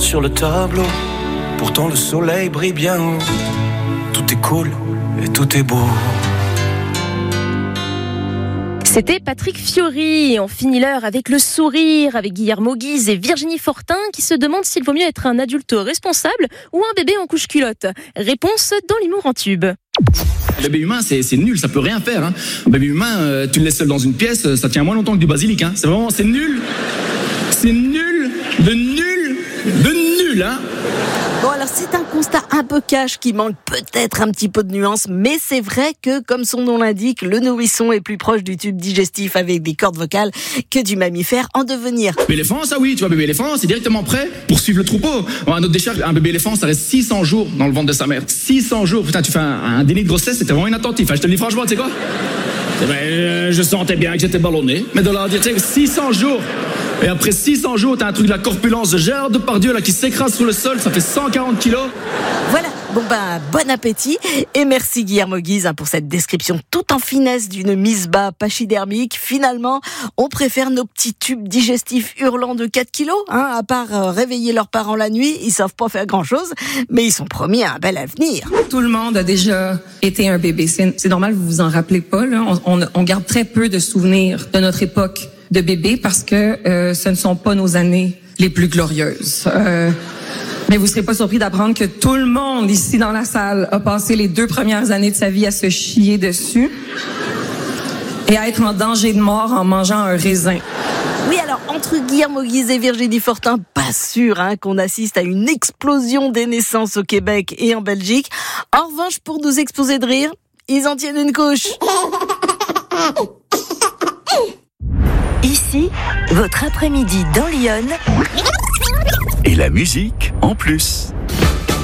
sur le tableau. Pourtant le soleil brille bien haut. Tout est cool et tout est beau. C'était Patrick Fiori et on finit l'heure avec le sourire, avec Guillermo Guise et Virginie Fortin qui se demandent s'il vaut mieux être un adulte responsable ou un bébé en couche-culotte. Réponse dans l'humour en tube. Le bébé humain, c'est nul, ça peut rien faire. Hein. Un bébé humain, tu le laisses seul dans une pièce, ça tient moins longtemps que du basilic. Hein. C'est nul. C'est nul, de nul, hein. Bon, alors c'est un constat un peu cash qui manque peut-être un petit peu de nuance, mais c'est vrai que, comme son nom l'indique, le nourrisson est plus proche du tube digestif avec des cordes vocales que du mammifère en devenir. Bébé éléphant, ça oui, tu vois, bébé éléphant, c'est directement prêt pour suivre le troupeau. Un autre décharge, un bébé éléphant, ça reste 600 jours dans le ventre de sa mère. 600 jours, putain, tu fais un déni de grossesse, c'était vraiment inattentif. Je te le dis franchement, tu sais quoi? Je sentais bien que j'étais ballonné, mais de leur dire, tu sais, 600 jours. Et après 600 jours, t'as un truc de la corpulence de Gérard Depardieu là qui s'écrase sur le sol, ça fait 140 kilos. Voilà, bon appétit et merci Guillermo Guise pour cette description tout en finesse d'une mise bas pachydermique. Finalement, on préfère nos petits tubes digestifs hurlants de 4 kilos, à part réveiller leurs parents la nuit, ils savent pas faire grand chose, mais ils sont promis à un bel avenir. Tout le monde a déjà été un bébé, c'est normal, vous vous en rappelez pas, là. On garde très peu de souvenirs de notre époque de bébé parce que ce ne sont pas nos années les plus glorieuses. Mais vous serez pas surpris d'apprendre que tout le monde ici dans la salle a passé les 2 premières années de sa vie à se chier dessus et à être en danger de mort en mangeant un raisin. Oui, alors, entre Guillermo Guise et Virginie Fortin, pas sûr qu'on assiste à une explosion des naissances au Québec et en Belgique. En revanche, pour nous exploser de rire, ils en tiennent une couche. Ici, votre après-midi dans Lyon. Et la musique en plus.